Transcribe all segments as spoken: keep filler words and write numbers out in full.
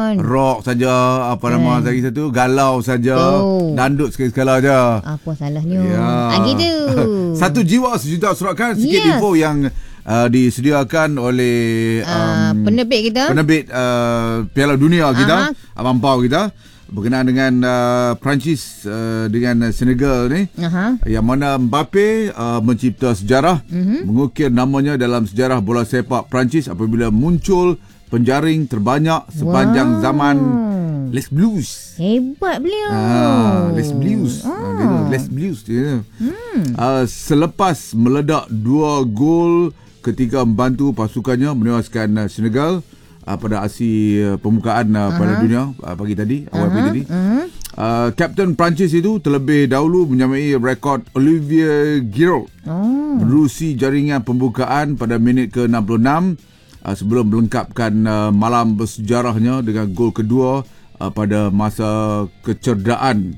rock saja, apa nama kan. lagi satu, galau saja, oh. dandut sekali-sekala aja. Apa salahnya? Ya. Ah, gitu. Satu jiwa sejuta surakan, sikit yes. info yang uh, disediakan oleh um, uh, penerbit kita. Penerbit uh, Piala Dunia kita, uh-huh. Abang Pau kita, berkenaan dengan uh, Perancis uh, dengan Senegal ni, uh-huh. yang mana Mbappe uh, mencipta sejarah, uh-huh. mengukir namanya dalam sejarah bola sepak Perancis apabila muncul penjaring terbanyak sepanjang wow. zaman Les Blues. Hebat beliau. Ah, Les Blues. Oh. Ah, Les Blues dia. Hmm. Uh, selepas meledak dua gol ketika membantu pasukannya menewaskan uh, Senegal uh, pada aksi uh, pembukaan uh, pada uh-huh. dunia uh, pagi tadi, awal uh-huh. pagi tadi. Uh-huh. Uh, Kapten Perancis itu terlebih dahulu menyamai rekod Olivier Giroud oh. menerusi jaringan pembukaan pada minit ke enam puluh enam uh, sebelum melengkapkan uh, malam bersejarahnya dengan gol kedua uh, pada masa kecerdaan.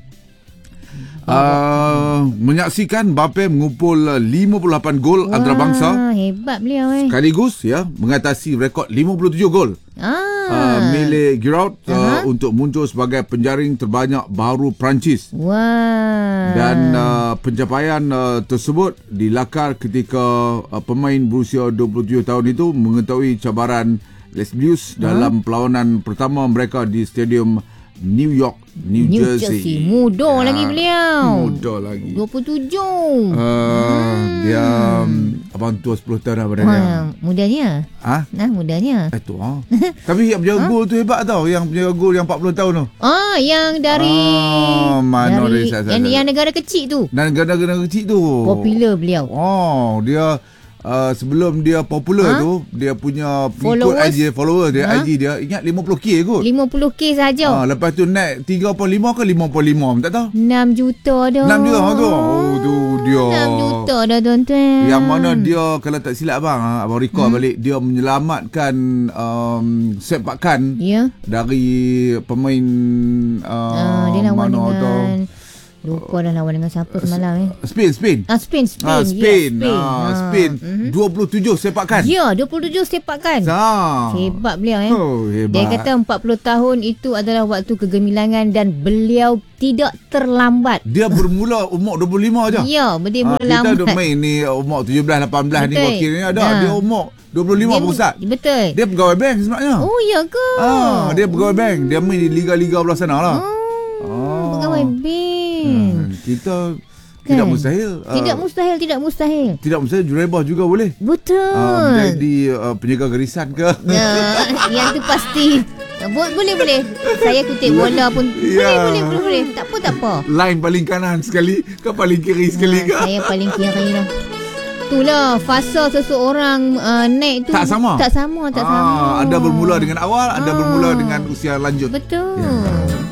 Uh, menyaksikan Mbappe mengumpul lima puluh lapan gol wah, antarabangsa. Hebat beliau eh. Sekaligus ya mengatasi rekod lima puluh tujuh gol. Ah. Uh, milik Giroud uh, uh-huh. untuk muncul sebagai penjaring terbanyak baru Perancis. Wah. Dan uh, pencapaian uh, tersebut dilakar ketika uh, pemain berusia dua puluh tujuh tahun itu mengetahui cabaran Les Blues huh? dalam perlawanan pertama mereka di Stadium New York, New, New Jersey. Jersey. Muda ya, lagi beliau. Muda lagi. dua puluh tujuh. Uh, hmm. Dia um, abang tua sepuluh tahun dah badannya. Wah, mudanya. Ha? Nah, mudanya. Eh tu ha. Tapi yang penjaga gol tu hebat tau. Yang penjaga gol yang empat puluh tahun tu. Ah, yang dari ah, mana dari, dari yang, yang negara kecil tu. Dan negara-negara kecil tu. Popular beliau. Oh, dia Uh, sebelum dia popular ha? tu, dia punya pengikut I G, followers dia, ha? I G dia, ingat lima puluh K kot. lima puluh K saja. Ha, lepas tu naik tiga puluh lima ke lima puluh lima, tak tahu. enam juta dah. enam juta tu. Oh, tu dia. enam juta dah tuan-tuan. Yang mana dia, kalau tak silap abang, abang recall hmm. balik, dia menyelamatkan um, sepakan yeah. dari pemain uh, uh, dia lawan mana dengan atau lupa dah lawan dengan siapa semalam eh. Spain, Spain. Ah, Spain, Spain. Ah, Spain. Yeah, Spain. Ah, Spain. Mm-hmm. dua puluh tujuh sepakan. Ya, dua puluh tujuh sepakan. Ah. Hebat beliau eh. Oh, hebat. Dia kata empat puluh tahun itu adalah waktu kegemilangan dan beliau tidak terlambat. Dia bermula umur dua puluh lima aja. Ya, dia mula ah, lambat. Kita duk main ni umur tujuh belas lapan belas ni wakil ni ada. Nah. Dia umur dua puluh lima pusat. Betul. Dia pegawai bank sebenarnya. Oh, ya ke? Ah, dia pegawai bank. Dia main di liga-liga belah sana lah. Oh, oh. Pegawai bank. Hmm, kita kan? Tidak mustahil. Tidak uh, mustahil, tidak mustahil. Tidak mustahil jurebah juga boleh. Betul. Uh, menjadi uh, penjaga garisan ke? Ya, yang tu pasti. Boleh, boleh. Saya kutip bola pun. Ya. Boleh, boleh, boleh, boleh. Tak apa, tak apa. Line paling kanan sekali ke paling kiri sekali ke? Ha, saya paling kiri lah. Itulah fasa seseorang uh, naik tu tak sama. Tak sama, tak ah, sama. Ada bermula dengan awal, ah. ada bermula dengan usia lanjut. Betul. Ya.